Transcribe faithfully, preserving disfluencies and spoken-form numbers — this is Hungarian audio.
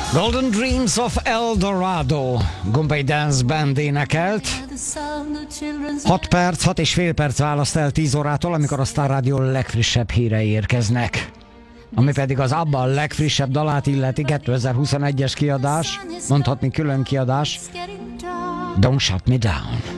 Golden Dreams of El Dorado, Gombay Dance Band énekelt. hat perc, hat és fél perc választ el tíz órától, amikor a Star Radio legfrissebb hírei érkeznek. Ami pedig az ABBA legfrissebb dalát illeti, kétezer-huszonegyes kiadás, mondhatni külön kiadás, Don't Shut Me Down.